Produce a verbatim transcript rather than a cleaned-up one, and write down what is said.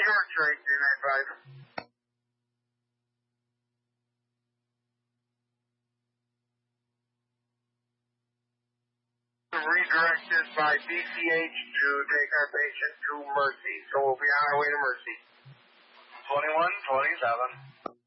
short train, three nine five. Redirected by B C H to take our patient to Mercy. So we'll be on our way to Mercy. twenty-one twenty-seven.